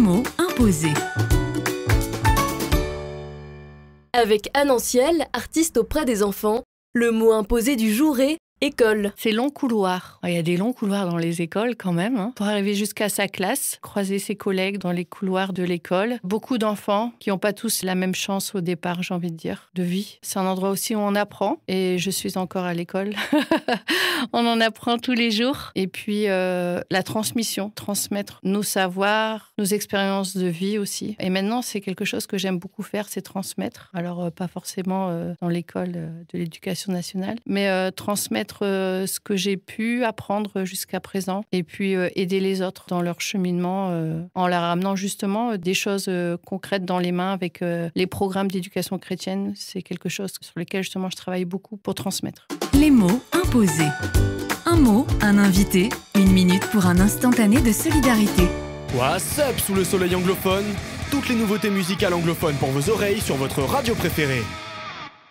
mots imposés. Avec Anne Anciel, artiste auprès des enfants, le mot imposé du jour est école. C'est long couloir. Il y a des longs couloirs dans les écoles quand même. Pour arriver jusqu'à sa classe, croiser ses collègues dans les couloirs de l'école. Beaucoup d'enfants qui n'ont pas tous la même chance au départ, j'ai envie de dire, de vie. C'est un endroit aussi où on apprend. Et je suis encore à l'école. On en apprend tous les jours. Et puis la transmission, transmettre nos savoirs, nos expériences de vie aussi. Et maintenant, c'est quelque chose que j'aime beaucoup faire, c'est transmettre. Alors pas forcément dans l'école de l'éducation nationale, mais transmettre ce que j'ai pu apprendre jusqu'à présent et puis aider les autres dans leur cheminement en leur amenant justement des choses concrètes dans les mains avec les programmes d'éducation chrétienne. C'est quelque chose sur lequel justement je travaille beaucoup pour transmettre. Les mots imposés. Un mot, un invité, 1 minute pour un instantané de solidarité. What's up sous le soleil anglophone? Toutes les nouveautés musicales anglophones pour vos oreilles sur votre radio préférée.